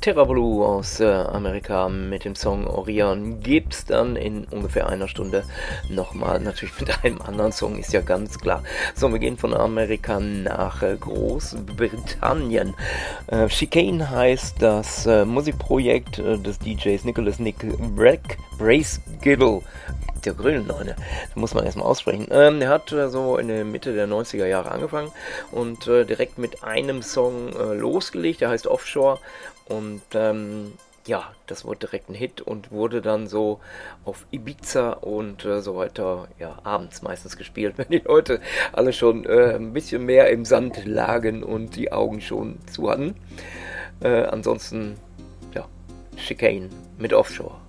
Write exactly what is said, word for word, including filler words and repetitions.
Terra Blue aus äh, Amerika mit dem Song Orion gibt's dann in ungefähr einer Stunde nochmal, natürlich mit einem anderen Song, ist ja ganz klar. So, wir gehen von Amerika nach äh, Großbritannien. Äh, Chicane heißt das äh, Musikprojekt äh, des D Js Nicholas Nick Brack, Bracegirdle. Der Grillneune, das muss man erstmal aussprechen. Ähm, er hat äh, so in der Mitte der neunziger Jahre angefangen und äh, direkt mit einem Song äh, losgelegt, der heißt Offshore. Und ähm, ja, das wurde direkt ein Hit und wurde dann so auf Ibiza und äh, so weiter, ja, abends meistens gespielt, wenn die Leute alle schon äh, ein bisschen mehr im Sand lagen und die Augen schon zu hatten. Äh, ansonsten, ja, Chicane mit Offshore.